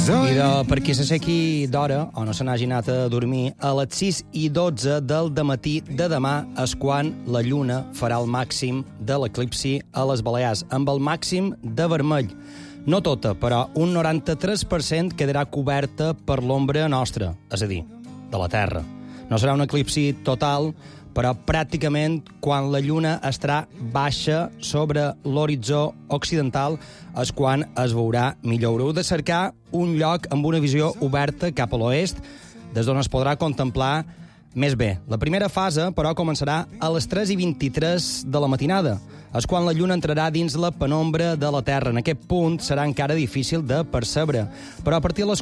I per qui s'assequi d'hora o no se n'hagi anat a dormir, a les 6:12 del dematí de demà és quan la lluna farà el màxim de l'eclipsi a les Balears, amb el màxim de vermell. No tota, però un 93% quedarà coberta per l'ombra nostra, és a dir, de la Terra. No serà un eclipsi total, però pràcticament quan la lluna estarà baixa sobre l'horitzó occidental és quan es veurà millor. Haureu de cercar un lloc amb una visió oberta cap a l'oest, des d'on es podrà contemplar més bé. La primera fase, però, començarà a les 3:23 de la matinada. És quan la lluna entrarà dins la penombra de la Terra. En aquest punt serà encara difícil de percebre, però a partir de les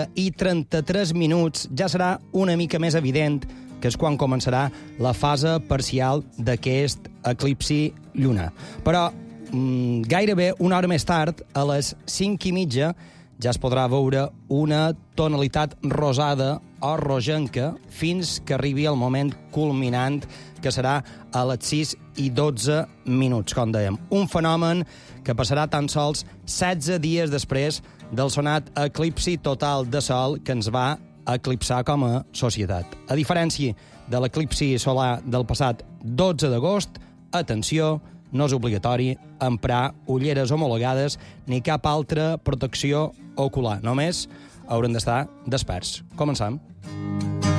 4:33 ja serà una mica més evident, que és quan començarà la fase parcial d'aquest eclipsi lunar. Però gairebé una hora més tard, a les 5:30, ja es podrà veure una tonalitat rosada o rogenca fins que arribi el moment culminant, que serà a les 6:12, com dèiem. Un fenomen que passarà tan sols 16 dies després del sonat eclipsi total de Sol que ens va eclipsar com a societat. A diferència de l'eclipsi solar del passat 12 d'agost, atenció, no és obligatori emprar ulleres homologades ni cap altra protecció ocular. Només haurem d'estar desperts. Comencem.